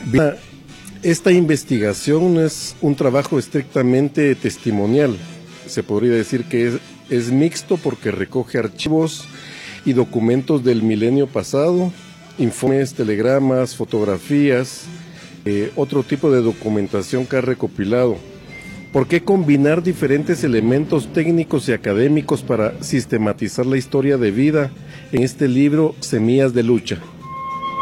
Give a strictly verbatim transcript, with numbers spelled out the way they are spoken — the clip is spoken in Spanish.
Esta investigación no es un trabajo estrictamente testimonial. Se podría decir que es, es mixto porque recoge archivos y documentos del milenio pasado, informes, telegramas, fotografías, eh, otro tipo de documentación que ha recopilado. ¿Por qué combinar diferentes elementos técnicos y académicos para sistematizar la historia de vida en este libro Semillas de Lucha?